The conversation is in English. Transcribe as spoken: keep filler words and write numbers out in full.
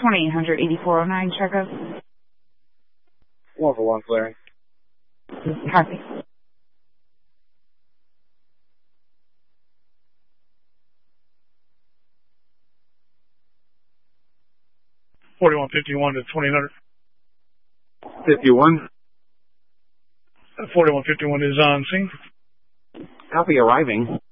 twenty-eight hundred eighty-four oh nine, checkup. One for one clearing. Copy. forty-one fifty-one to twenty-eight hundred. fifty-one. forty-one fifty-one is on scene. Copy arriving.